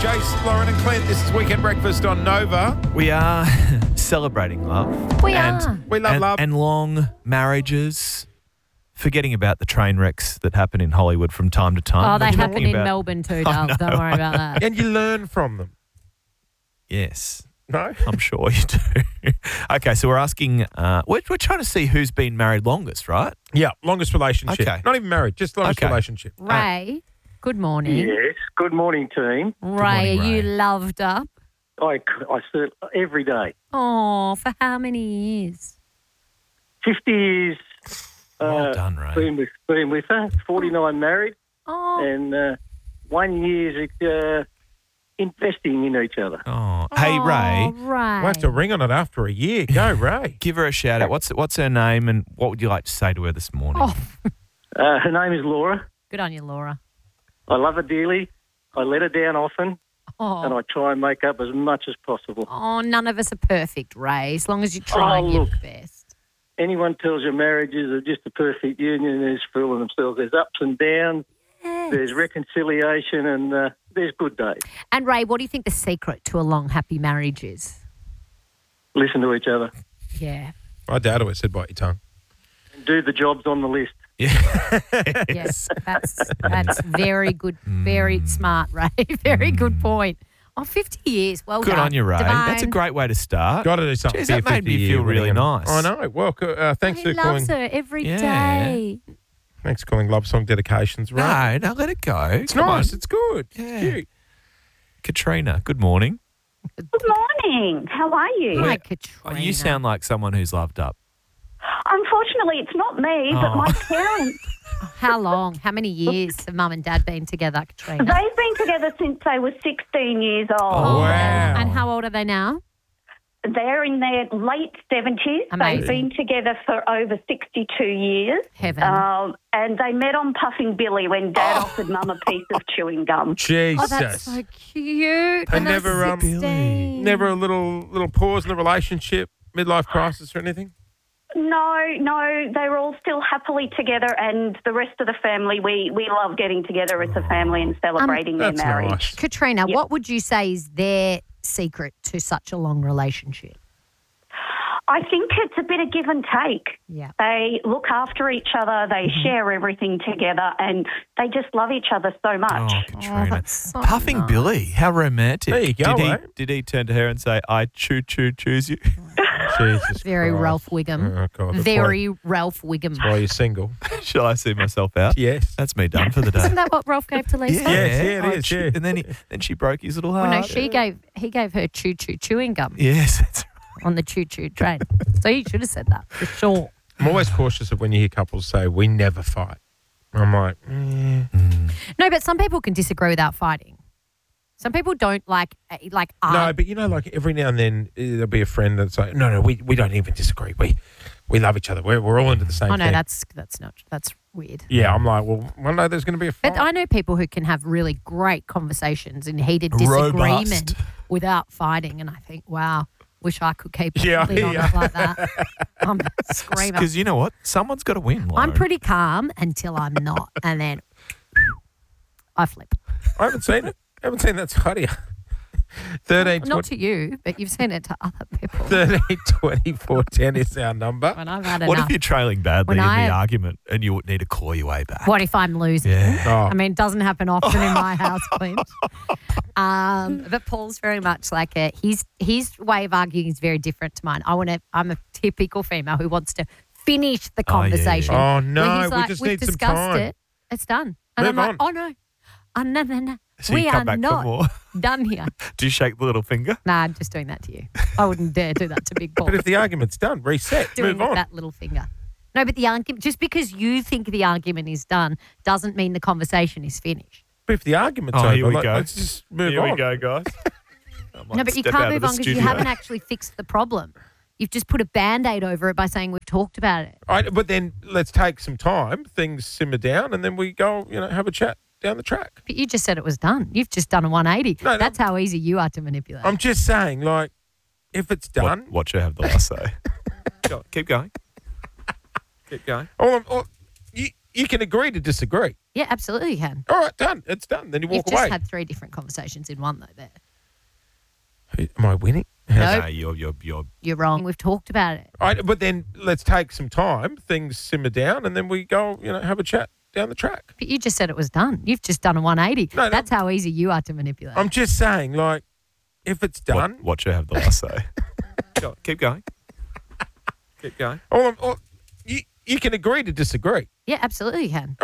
Jace, Lauren and Clint. This is Weekend Breakfast on Nova. We are celebrating love. We are. We love love. And long marriages. Forgetting about the train wrecks that happen in Hollywood from time to time. Oh, We're they talking happen in about- Melbourne too, Dale. Don't worry about that. And you learn from them. Yes, No? I'm sure you do. Okay, so we're asking, we're trying to see who's been married longest, right? Yeah, longest relationship. Okay. Not even married, just longest Okay. relationship. Ray, good morning. Yes. Good morning, team. Ray, morning, are you Ray. loved up? I serve every day. Oh, for how many years? 50 years. Well done, Ray. Been with her. 49 married, Oh, and 1 year investing in each other. Oh, hey, Ray, Ray. We'll have to ring on it after a year. Go, Ray. give her a shout out. What's her name and what would you like to say to her this morning? Oh, Her name is Laura. good on you, Laura. I love her dearly. I let her down often, and Oh, I try and make up as much as possible. none of us are perfect, Ray. As long as you're trying your look. best. Anyone tells you marriages are just a perfect union is fooling themselves. There's ups and downs. There's reconciliation, and there's good days. And Ray, what do you think the secret to a long, happy marriage is? Listen to each other. Yeah. My dad always said, bite your tongue. And do the jobs on the list. Yes, that's very good, very smart, Ray. Very good point. Oh, 50 years. Well Good done. on you, Ray. Devine. That's a great way to start. Got to do something. Jeez, for your that made 50 me year feel really wedding. nice. I know. Well, thanks He for calling. loves her every Yeah. day. Thanks for calling love song dedications, right? No, let it go. It's nice. It's good. Yeah. It's cute. Katrina, good morning. Good morning. How are you? Hi, Oh, Katrina. you sound like someone who's loved up. Unfortunately, it's not me, but Oh. my parents. How long? How many years have Mum and Dad been together, Katrina? They've been together since they were 16 years old. Oh, wow. And how old are they now? They're in their late 70s. Amazing. They've been together for over 62 years. Heaven. And they met on Puffing Billy when Dad offered Mum a piece of chewing gum. Jesus. Oh, that's so cute. And never, 16. Never a little pause in the relationship, midlife crisis or anything? No, they were all still happily together, and the rest of the family, we love getting together as a family and celebrating their That's marriage. nice. Katrina, Yep. what would you say is their secret to such a long relationship? I think it's a bit of give and take. Yeah. They look after each other, they share everything together, and they just love each other so much. Oh, Katrina. that's so Puffing nice. Billy, how romantic. There you go, eh? Did he turn to her and say, I choose you? Jesus Very Christ. Ralph Wiggum. Oh, God. Very Ralph Wiggum. That's why you're single. Shall I see myself out? Yes. That's me done for the day. Isn't that what Ralph gave to Lisa? Yes, yeah, it is, she- yeah. And then she broke his little heart. Well, no, he gave her chewing gum Yes, that's right. on the choo-choo train. So you should have said that for sure. I'm always cautious of when you hear couples say, we never fight. I'm like, No, but some people can disagree without fighting. Some people don't like no, but like every now and then there'll be a friend that's like, no, we don't even disagree. We love each other. We're all into the same Oh no, thing. that's weird. Yeah, I'm like, well, one day there's going to be a fight. But I know people who can have really great conversations and heated disagreement Robust. without fighting, and I think, wow, wish I could keep Yeah, lid on yeah. it like that. I'm a screamer. Because you know what? Someone's got to win, Lauren. I'm pretty calm until I'm not, and then I flip. I haven't seen it. I haven't seen that side of you. 13, Not to you, but you've seen it to other people. 13 24 10 is our number. When I've had What enough. if you're trailing badly When in I- the argument and you need to claw your way back? What if I'm losing? Yeah. Oh, I mean, it doesn't happen often in my house, Clint. But Paul's very much like his way of arguing is very different to mine. I'm a typical female who wants to finish the Oh, yeah, yeah. conversation. Oh, no, Where he's we like, just we've need some discussed time. it. It's done. And Move I'm like, on. oh no. Oh, no. So We you come are back not for more. done here. Do you shake the little finger? Nah, I'm just doing that to you. I wouldn't dare do that to Big Paul. but if the argument's done, reset, Doing move with on. that little finger. No, but the argument, just because you think the argument is done doesn't mean the conversation is finished. But if the argument's Oh, over, here we like, go. let's just move Here on. we go, guys. No, but you can't move on because you haven't actually fixed the problem. You've just put a Band-Aid over it by saying we've talked about it. All right, but then let's take some time, things simmer down, and then we go, have a chat down the track. But you just said it was done. You've just done a 180. No, That's how easy you are to manipulate. I'm just saying, like, if it's done, Watch her have the last say. Go on, keep going. Keep going. you can agree to disagree. Yeah, absolutely you can. All right, done. It's done. Then you You've walk just away. had 3 different conversations in one, though, there. Am I winning? No. No, you're You're wrong. We've talked about it. All right, but then let's take some time, things simmer down, and then we go, have a chat down the track. But you just said it was done. You've just done a 180. No, That's how easy you are to manipulate. I'm just saying, like, if it's done, Watch her have the last say. Go, keep going. Keep going. you can agree to disagree. Yeah, absolutely you can.